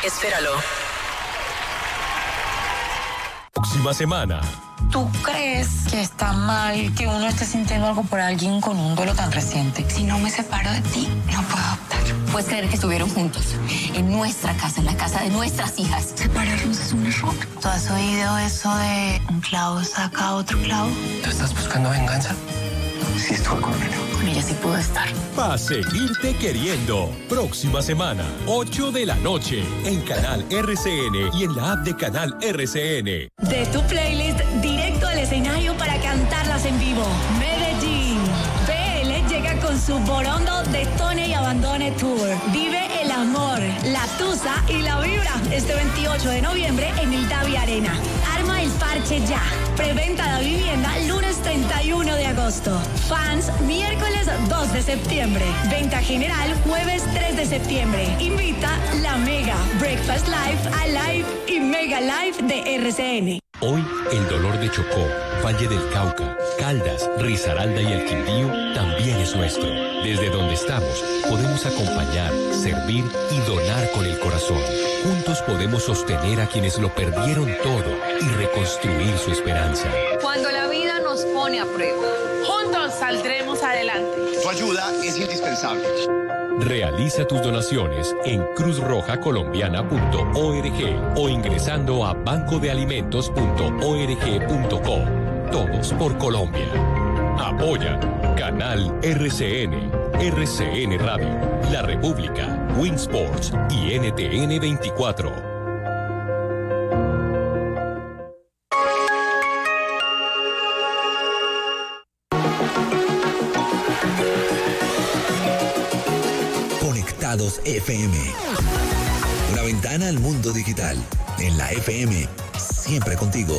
Espéralo. Próxima semana. ¿Tú crees que está mal que uno esté sintiendo algo por alguien con un duelo tan reciente? Si no me separo de ti, no puedo adoptar. Puedes creer que estuvieron juntos, en nuestra casa, en la casa de nuestras hijas. Separarnos es un error. ¿Tú has oído eso de un clavo saca otro clavo? ¿Tú estás buscando venganza? Sí, estuve con ella. Con ella sí puedo estar. Pa' seguirte queriendo. Próxima semana, 8 de la noche, en Canal RCN y en la app de Canal RCN. De tu playlist directo al escenario para cantarlas en vivo. Medellín. PL llega con su Borondo Detone y Abandone Tour. Vive el amor, la tusa y la vibra este 28 de noviembre en el Davi Arena. Arma el parche ya. Preventa de vivienda lunes 31 de agosto. Fans miércoles 2 de septiembre. Venta general jueves 3 de septiembre. Invita la Mega, Breakfast Live, Alive y Mega Live de RCN. Hoy, el dolor de Chocó, Valle del Cauca, Caldas, Risaralda y el Quindío también es nuestro. Desde donde estamos, podemos acompañar, servir y donar con el corazón. Juntos podemos sostener a quienes lo perdieron todo y reconstruir su esperanza. Cuando la vida nos pone a prueba, juntos saldremos adelante. Tu ayuda es indispensable. Realiza tus donaciones en cruzrojacolombiana.org o ingresando a bancodealimentos.org.co. Todos por Colombia. Apoya Canal RCN, RCN Radio, La República, Winsports y NTN 24. Conectados FM. Una ventana al mundo digital. En la FM, siempre contigo.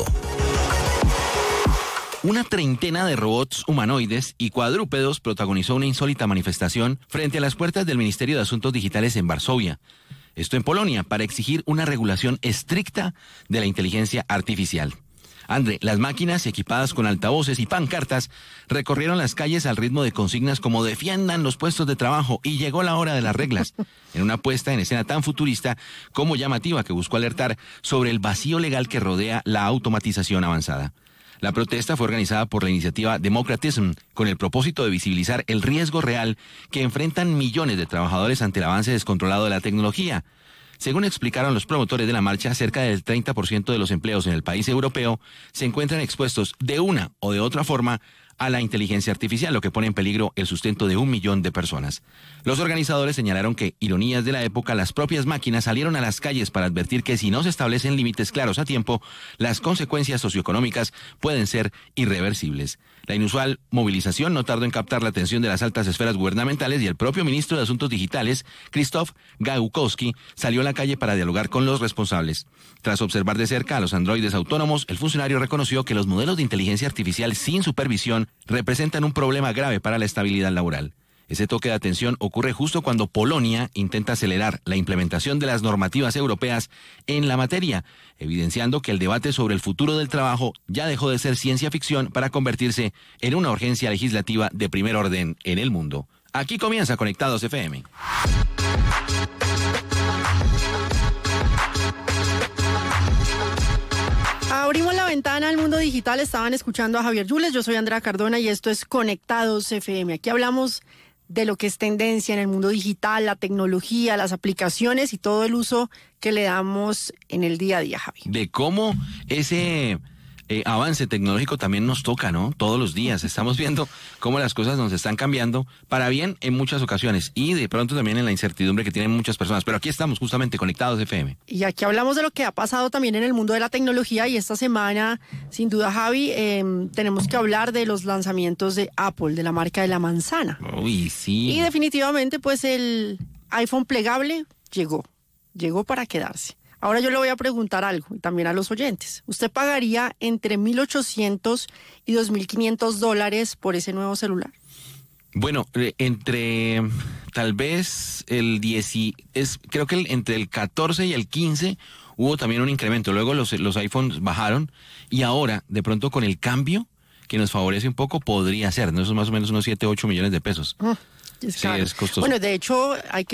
Una treintena de robots humanoides y cuadrúpedos protagonizó una insólita manifestación frente a las puertas del Ministerio de Asuntos Digitales en Varsovia. Esto en Polonia, para exigir una regulación estricta de la inteligencia artificial. André, las máquinas equipadas con altavoces y pancartas recorrieron las calles al ritmo de consignas como defiendan los puestos de trabajo y llegó la hora de las reglas, en una puesta en escena tan futurista como llamativa que buscó alertar sobre el vacío legal que rodea la automatización avanzada. La protesta fue organizada por la iniciativa Democratism con el propósito de visibilizar el riesgo real que enfrentan millones de trabajadores ante el avance descontrolado de la tecnología. Según explicaron los promotores de la marcha, cerca del 30% de los empleos en el país europeo se encuentran expuestos de una o de otra forma a la inteligencia artificial, lo que pone en peligro el sustento de 1 millón de personas. Los organizadores señalaron que, ironías de la época, las propias máquinas salieron a las calles para advertir que si no se establecen límites claros a tiempo, las consecuencias socioeconómicas pueden ser irreversibles. La inusual movilización no tardó en captar la atención de las altas esferas gubernamentales y el propio ministro de Asuntos Digitales, Krzysztof Gałkowski, salió a la calle para dialogar con los responsables. Tras observar de cerca a los androides autónomos, el funcionario reconoció que los modelos de inteligencia artificial sin supervisión representan un problema grave para la estabilidad laboral. Ese toque de atención ocurre justo cuando Polonia intenta acelerar la implementación de las normativas europeas en la materia, evidenciando que el debate sobre el futuro del trabajo ya dejó de ser ciencia ficción para convertirse en una urgencia legislativa de primer orden en el mundo. Aquí comienza Conectados FM. Abrimos la ventana al mundo digital, estaban escuchando a Javier Yules, yo soy Andrea Cardona y esto es Conectados FM. Aquí hablamos de lo que es tendencia en el mundo digital, la tecnología, las aplicaciones y todo el uso que le damos en el día a día, Javi. De cómo ese avance tecnológico también nos toca, ¿no? Todos los días estamos viendo cómo las cosas nos están cambiando para bien en muchas ocasiones y de pronto también en la incertidumbre que tienen muchas personas. Pero aquí estamos justamente Conectados FM. Y aquí hablamos de lo que ha pasado también en el mundo de la tecnología y esta semana, sin duda, Javi, tenemos que hablar de los lanzamientos de Apple, de la marca de la manzana. Uy, sí. Y definitivamente, pues el iPhone plegable llegó para quedarse. Ahora yo le voy a preguntar algo, y también a los oyentes. ¿Usted pagaría entre $1,800 y $2,500 por ese nuevo celular? Bueno, entre tal vez creo que entre el 14 y el 15 hubo también un incremento. Luego los iPhones bajaron y ahora, de pronto con el cambio que nos favorece un poco, podría ser, ¿no? Eso es más o menos unos 7, 8 millones de pesos. Es sí, caro. es costoso. Bueno, de hecho, hay que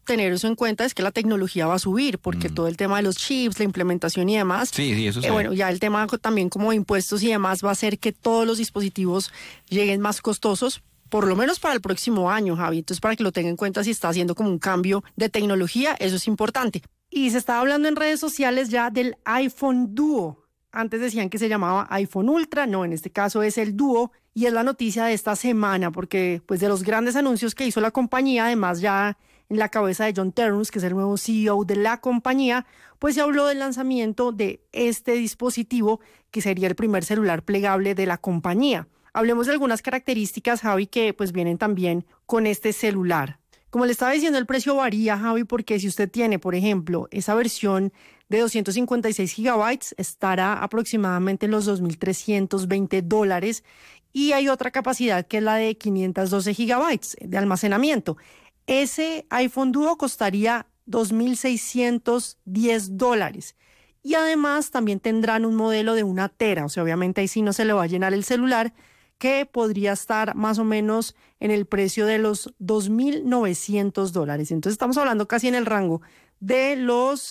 tener eso en cuenta es que la tecnología va a subir, porque todo el tema de los chips, la implementación y demás. Sí, eso sí. Bueno, ya el tema también como de impuestos y demás va a hacer que todos los dispositivos lleguen más costosos, por lo menos para el próximo año, Javi. Entonces, para que lo tenga en cuenta, si está haciendo como un cambio de tecnología, eso es importante. Y se está hablando en redes sociales ya del iPhone Duo. Antes decían que se llamaba iPhone Ultra, no, en este caso es el Duo, y es la noticia de esta semana, porque pues de los grandes anuncios que hizo la compañía, además ya en la cabeza de John Ternus, que es el nuevo CEO de la compañía, pues se habló del lanzamiento de este dispositivo, que sería el primer celular plegable de la compañía. Hablemos de algunas características, Javi, que pues vienen también con este celular. Como le estaba diciendo, el precio varía, Javi, porque si usted tiene, por ejemplo, esa versión de 256 gigabytes, estará aproximadamente en los $2,320, y hay otra capacidad que es la de 512 gigabytes de almacenamiento. Ese iPhone Duo costaría $2,610. Y además también tendrán un modelo de 1 tera, o sea, obviamente ahí sí no se le va a llenar el celular, que podría estar más o menos en el precio de los $2,900. Entonces estamos hablando casi en el rango de los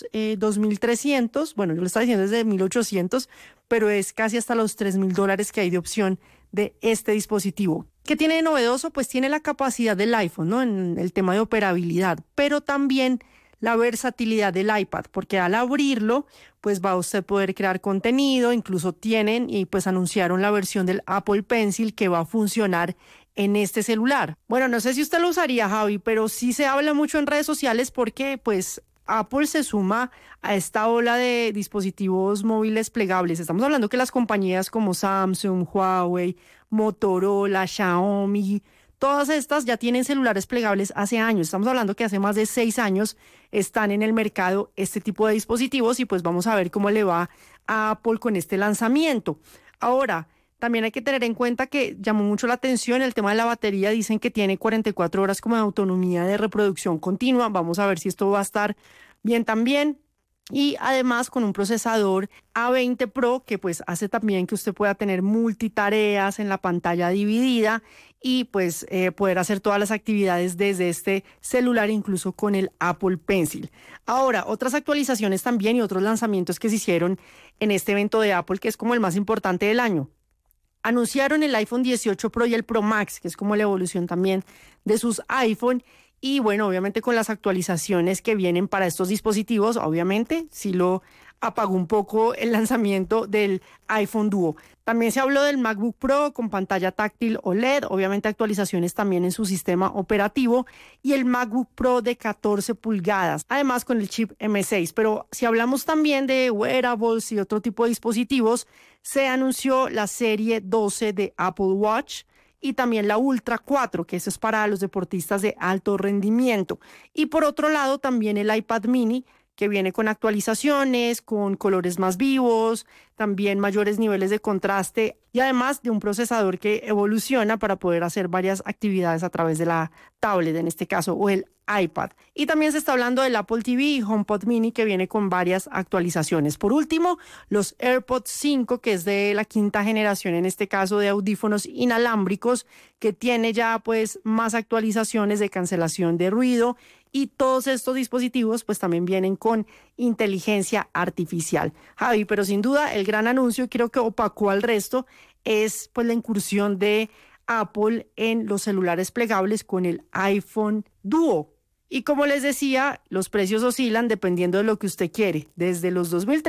2,300, bueno, yo le estaba diciendo desde 1,800, pero es casi hasta los $3,000 que hay de opción de este dispositivo. ¿Qué tiene de novedoso? Pues tiene la capacidad del iPhone, ¿no? En el tema de operabilidad, pero también la versatilidad del iPad, porque al abrirlo, pues va a usted poder crear contenido, incluso tienen y pues anunciaron la versión del Apple Pencil que va a funcionar en este celular. Bueno, no sé si usted lo usaría, Javi, pero sí se habla mucho en redes sociales porque pues Apple se suma a esta ola de dispositivos móviles plegables. Estamos hablando que las compañías como Samsung, Huawei, Motorola, Xiaomi, todas estas ya tienen celulares plegables hace años. Estamos hablando que hace más de 6 años están en el mercado este tipo de dispositivos y pues vamos a ver cómo le va a Apple con este lanzamiento. Ahora, también hay que tener en cuenta que llamó mucho la atención el tema de la batería. Dicen que tiene 44 horas como de autonomía de reproducción continua. Vamos a ver si esto va a estar bien también. Y además con un procesador A20 Pro que pues hace también que usted pueda tener multitareas en la pantalla dividida y pues poder hacer todas las actividades desde este celular, incluso con el Apple Pencil. Ahora, otras actualizaciones también y otros lanzamientos que se hicieron en este evento de Apple, que es como el más importante del año. Anunciaron el iPhone 18 Pro y el Pro Max, que es como la evolución también de sus iPhone. Y bueno, obviamente con las actualizaciones que vienen para estos dispositivos, obviamente sí lo apagó un poco el lanzamiento del iPhone Duo. También se habló del MacBook Pro con pantalla táctil OLED, obviamente actualizaciones también en su sistema operativo, y el MacBook Pro de 14 pulgadas, además con el chip M6. Pero si hablamos también de wearables y otro tipo de dispositivos, se anunció la serie 12 de Apple Watch, y también la Ultra 4, que eso es para los deportistas de alto rendimiento. Y por otro lado, también el iPad mini, que viene con actualizaciones, con colores más vivos, también mayores niveles de contraste y además de un procesador que evoluciona para poder hacer varias actividades a través de la tablet, en este caso, o el iPad. Y también se está hablando del Apple TV y HomePod Mini, que viene con varias actualizaciones. Por último, los AirPods 5, que es de la 5ª generación, en este caso de audífonos inalámbricos, que tiene ya pues más actualizaciones de cancelación de ruido, y todos estos dispositivos pues también vienen con inteligencia artificial. Javi, pero sin duda el gran anuncio, creo que opacó al resto, es pues la incursión de Apple en los celulares plegables con el iPhone Duo. Y como les decía, los precios oscilan dependiendo de lo que usted quiere, desde los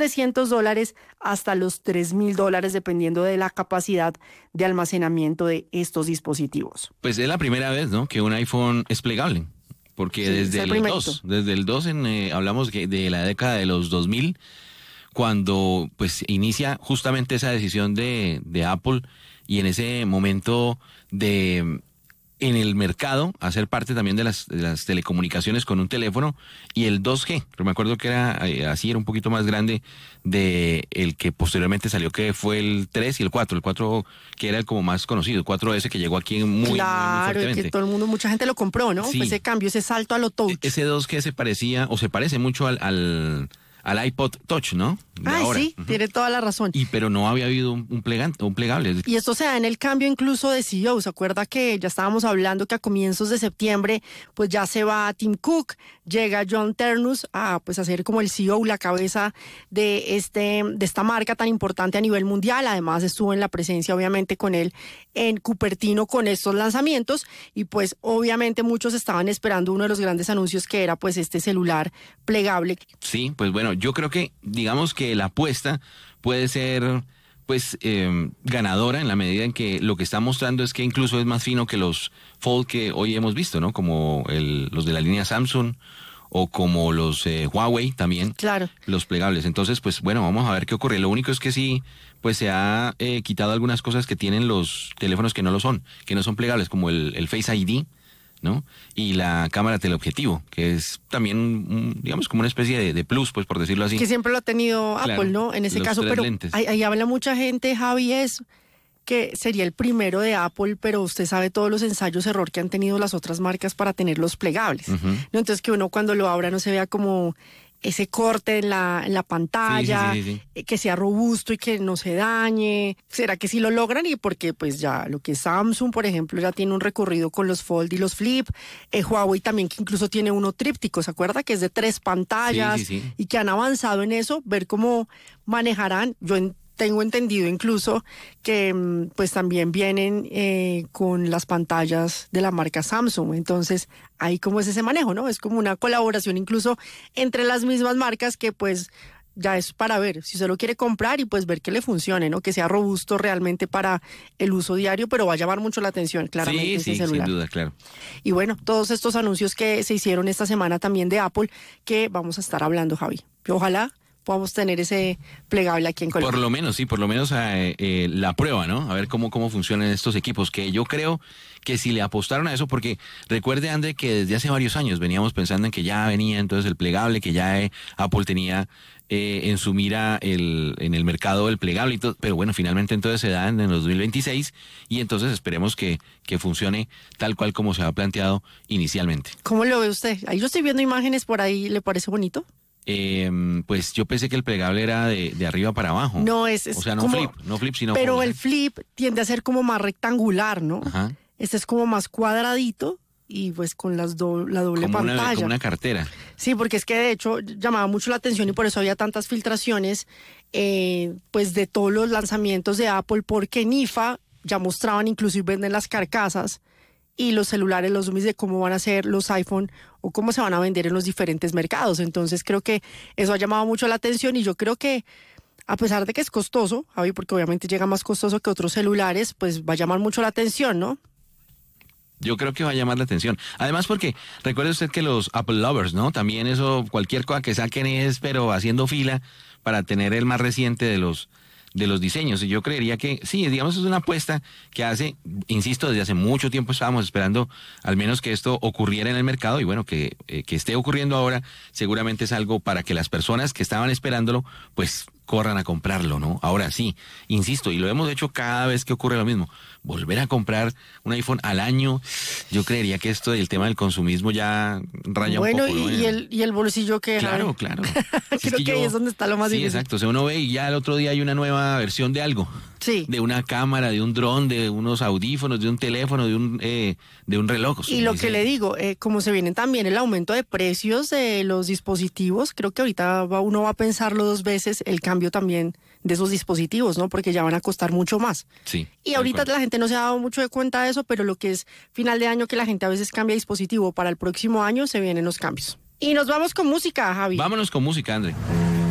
$2,300 hasta los $3,000, dependiendo de la capacidad de almacenamiento de estos dispositivos. Pues es la primera vez, ¿no?, que un iPhone es plegable. Porque sí, desde el 2 hablamos de la década de los 2000, cuando pues inicia justamente esa decisión de Apple, y en ese momento en el mercado hacer parte también de las telecomunicaciones con un teléfono, y el 2G, me acuerdo que era así, era un poquito más grande de el que posteriormente salió, que fue el 3 y el 4, que era el como más conocido, el 4S, que llegó aquí muy fuertemente. Que todo el mundo, mucha gente lo compró, ¿no? Sí. Ese cambio, ese salto a lo touch. Ese 2G se parece mucho al iPod Touch, ¿no? Sí, tiene toda la razón. Pero no había habido un plegable. Y esto se da en el cambio incluso de CEO. ¿Se acuerda que ya estábamos hablando que a comienzos de septiembre pues ya se va Tim Cook, llega John Ternus a pues a ser como el CEO, la cabeza de esta marca tan importante a nivel mundial? Además estuvo en la presencia obviamente con él en Cupertino con estos lanzamientos y pues obviamente muchos estaban esperando uno de los grandes anuncios que era pues este celular plegable. Sí, pues bueno, yo creo que digamos que la apuesta puede ser pues ganadora en la medida en que lo que está mostrando es que incluso es más fino que los Fold que hoy hemos visto, ¿no? Como los de la línea Samsung o como los Huawei también. Claro. Los plegables. Entonces, pues bueno, vamos a ver qué ocurre. Lo único es que sí, pues se ha quitado algunas cosas que tienen los teléfonos que no son plegables, como el Face ID, ¿no? Y la cámara teleobjetivo, que es también, digamos, como una especie de plus, pues por decirlo así. Que siempre lo ha tenido Apple, claro, ¿no? En ese caso, pero ahí habla mucha gente, Javi, es que sería el primero de Apple, pero usted sabe todos los ensayos error que han tenido las otras marcas para tenerlos plegables, ¿no? Entonces que uno cuando lo abra no se vea como ese corte en la pantalla, sí. Que sea robusto y que no se dañe. ¿Será que sí lo logran? Y porque pues ya lo que es Samsung, por ejemplo, ya tiene un recorrido con los Fold y los Flip. Huawei también, que incluso tiene uno tríptico, ¿se acuerda? Que es de 3 pantallas, y que han avanzado en eso, ver cómo manejarán. Tengo entendido incluso que pues también vienen con las pantallas de la marca Samsung. Entonces, ahí como es ese manejo, ¿no? Es como una colaboración incluso entre las mismas marcas que pues ya es para ver si usted lo quiere comprar y pues ver que le funcione, ¿no? Que sea robusto realmente para el uso diario, pero va a llamar mucho la atención, claramente, ese celular. Sin duda, claro. Y bueno, todos estos anuncios que se hicieron esta semana también de Apple, que vamos a estar hablando, Javi. Ojalá podamos tener ese plegable aquí en Colombia. Por lo menos la prueba, ¿no? A ver cómo funcionan estos equipos, que yo creo que si le apostaron a eso, porque recuerde, André, que desde hace varios años veníamos pensando en que ya venía entonces el plegable, que ya Apple tenía en su mira en el mercado el plegable y todo, pero bueno, finalmente entonces se da en el 2026 y entonces esperemos que funcione tal cual como se ha planteado inicialmente. ¿Cómo lo ve usted? Ahí yo estoy viendo imágenes por ahí, ¿le parece bonito? Pues yo pensé que el plegable era de arriba para abajo. No, o sea, no flip, sino pero fold. El flip tiende a ser como más rectangular, ¿no? Ajá. Este es como más cuadradito y pues con la doble pantalla. Como una cartera. Sí, porque es que de hecho llamaba mucho la atención y por eso había tantas filtraciones pues de todos los lanzamientos de Apple, porque en IFA ya mostraban, incluso venden las carcasas y los celulares, los dummies de cómo van a ser los iPhone o cómo se van a vender en los diferentes mercados. Entonces creo que eso ha llamado mucho la atención y yo creo que a pesar de que es costoso, Javi, porque obviamente llega más costoso que otros celulares, pues va a llamar mucho la atención, ¿no? Yo creo que va a llamar la atención. Además porque recuerde usted que los Apple Lovers, ¿no? También eso, cualquier cosa que saquen es, pero haciendo fila para tener el más reciente de los diseños. Y yo creería que sí, digamos, es una apuesta que hace, insisto, desde hace mucho tiempo estábamos esperando al menos que esto ocurriera en el mercado y bueno, que esté ocurriendo ahora seguramente es algo para que las personas que estaban esperándolo pues corran a comprarlo, ¿no? Ahora sí, insisto, y lo hemos hecho cada vez que ocurre lo mismo, volver a comprar un iPhone al año, yo creería que esto del tema del consumismo ya raya un poco. Bueno, y el bolsillo que... Claro. Creo que ahí es donde está lo más difícil. Sí, exacto, o sea, uno ve y ya el otro día hay una nueva versión de algo. Sí. De una cámara, de un dron, de unos audífonos, de un teléfono, de un reloj. Y lo que le digo, como se vienen también el aumento de precios de los dispositivos, creo que ahorita uno va a pensarlo 2 veces el cambio también de esos dispositivos, ¿no? Porque ya van a costar mucho más. Sí. Y ahorita la gente no se ha dado mucho de cuenta de eso, pero lo que es final de año, que la gente a veces cambia dispositivo para el próximo año, se vienen los cambios. Y nos vamos con música, Javi. Vámonos con música, André.